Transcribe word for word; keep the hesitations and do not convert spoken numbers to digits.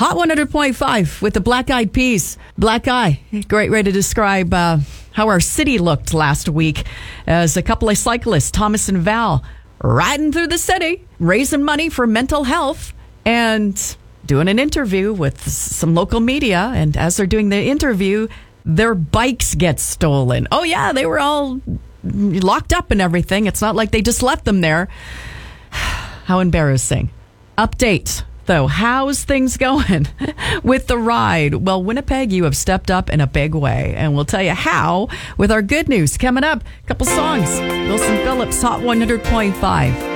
Hot one hundred point five with the Black Eyed Peas. Black Eye, great way to describe uh, how our city looked last week as a couple of cyclists, Thomas and Val, riding through the city, raising money for mental health and doing an interview with some local media. And as they're doing the interview, their bikes get stolen. Oh, yeah, they were all locked up and everything. It's not like they just left them there. How embarrassing. Update, though. How's things going with the ride? Well, Winnipeg, you have stepped up in a big way, and we'll tell you how with our good news coming up. A couple songs. Wilson Phillips, Hot one hundred point five.